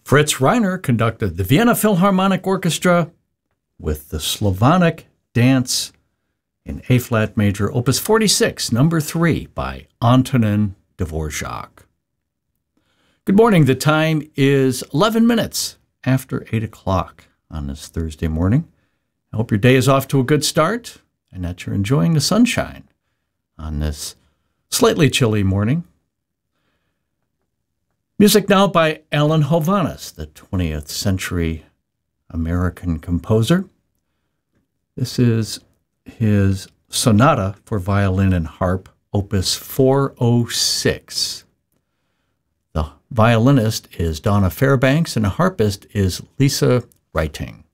Fritz Reiner conducted the Vienna Philharmonic Orchestra with the Slavonic Dance in A-flat major, Opus 46, number 3, by Antonin Dvorak. Good morning. The time is 11 minutes after 8 o'clock on this Thursday morning. I hope your day is off to a good start and that you're enjoying the sunshine on this slightly chilly morning. Music now by Alan Hovhaness, the 20th century American composer. This is his Sonata for Violin and Harp, Opus 406. The violinist is Donna Fairbanks and the harpist is Lisa Writing.